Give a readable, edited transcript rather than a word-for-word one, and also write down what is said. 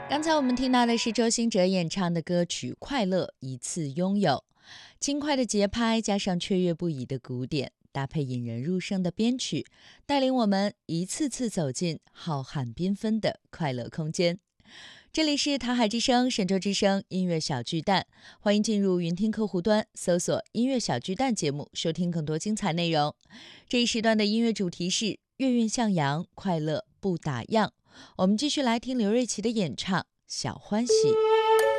刚才我们听到的是周兴哲演唱的歌曲《快乐一次拥有》，轻快的节拍加上雀跃不已的鼓点，搭配引人入胜的编曲，带领我们一次次走进浩瀚缤纷的快乐空间。这里是台海之声、神州之声音乐小巨蛋，欢迎进入云听客户端搜索音乐小巨蛋节目，收听更多精彩内容。这一时段的音乐主题是月韵向阳，快乐不打烊。我们继续来听刘瑞琦的演唱《小欢喜》。